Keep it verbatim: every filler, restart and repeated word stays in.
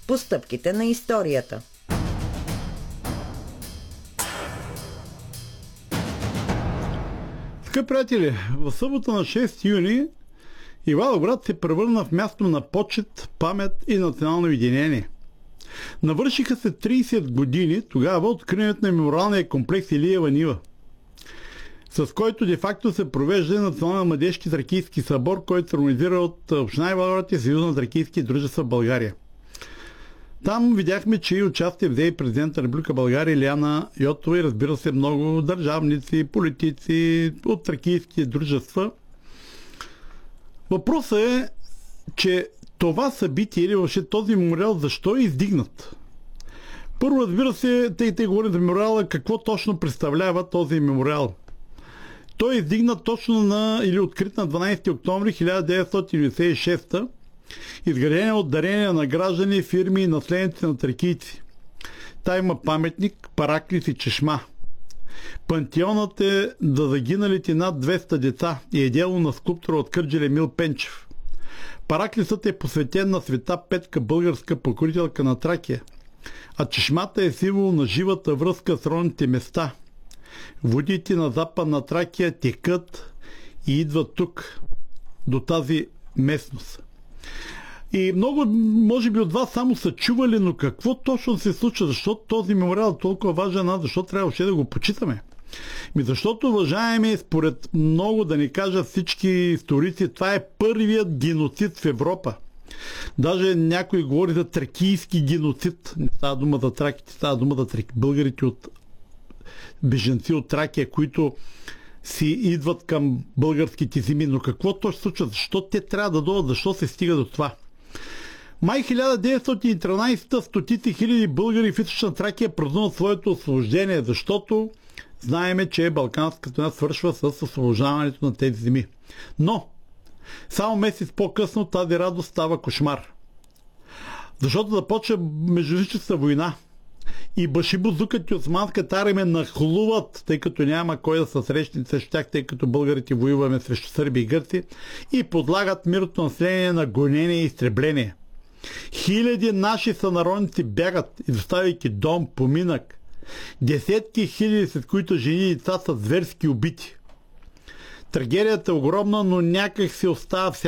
по стъпките на историята. Скъпи приятели, в събота на шести юни Ивайловград се превърна в място на почет, памет и национално единение. Навършиха се трийсет години тогава откриването на мемориалния комплекс Илиева нива, с който де-факто се провежда Национален младежки тракийски събор, който се организира от община Ивайловград и Съюза на тракийски дружества в България. Там видяхме, че и участие взе и президента на Република България Илияна Йотова и разбира се много държавници, политици от тракийски дружества. Въпросът е, че това събитие или въобще този мемориал защо е издигнат? Първо, разбира се, те и те говорят за мемориала, какво точно представлява този мемориал. Той е издигнат точно на, или открит на дванайсети октомври хиляда деветстотин деветдесет и шеста, изграден от дарения на граждани, фирми и наследници на тракийци. Та има паметник, параклис и чешма. Пантеонът е за загиналите над двеста деца и е дело на скулптора от Кърджали Емил Пенчев. Параклисът е посветен на света Петка, българска покорителка на Тракия, а чешмата е символ на живата връзка с родните места. Водите на Западна Тракия текат и идват тук, до тази местност. И много, може би от вас само са чували, но какво точно се случва? Защо този мемориал е толкова важен, а защо трябва още да го почитаме? Ми защото, уважаеми, според много, да не кажа всички историци, това е първият геноцид в Европа. Даже някой говори за тракийски геноцид. Не става дума за траките, става дума за траки, българите от бежанци от Тракия, които си идват към българските земи. Но какво точно случва? Защо те трябва да дойдат? Защо се стига до това? Май хиляда деветстотин и тринайсета стотици хиляди българи в Източна Тракия празнуват своето освобождение, защото знаеме, че Балканската война свършва с освобождаването на тези земи. Но само месец по-късно тази радост става кошмар. Защото започва междуетническа война и башибозукът и османската армия нахлуват, тъй като няма кой да се срещне срещу тях, тъй като българите воюваме срещу сърби и гърци, и подлагат мирното население на гонение и изтребление. Хиляди наши сънародници бягат, изоставяйки дом, поминък. Десетки хиляди, след които жени и деца са зверски убити. Трагедията е огромна, но някак си остава